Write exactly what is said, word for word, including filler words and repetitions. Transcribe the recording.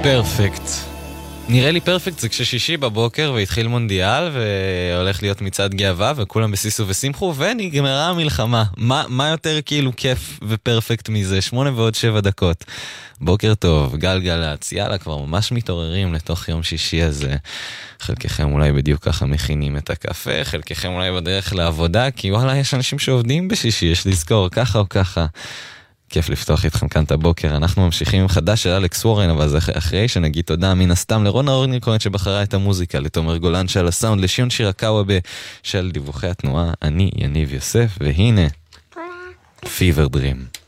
פרפקט. נראה לי פרפקט זה כששישי בבוקר והתחיל מונדיאל והולך להיות מצעד גאווה וכולם בסיסו ושמחו ונגמרה המלחמה. מה, מה יותר כאילו כיף ופרפקט מזה? שמונה ועוד שבע דקות. בוקר טוב, גלגלץ, יאללה, כבר ממש מתעוררים לתוך יום שישי הזה. חלקכם אולי בדיוק ככה מכינים את הקפה, חלקכם אולי בדרך לעבודה, כי וואלה, יש אנשים שעובדים בשישי, יש לזכור, ככה או ככה. כיף לפתוח איתכם כאן את הבוקר. אנחנו ממשיכים עם חדש של אלכס וורן, אבל זה אחרי שנגיד תודה מן הסתם לרונה אורניקוין שבחרה את המוזיקה, לתומר גולן של הסאונד, לשיון שירקאווה של דיווחי התנועה. אני יניב יוסף, והנה פיבר דרים.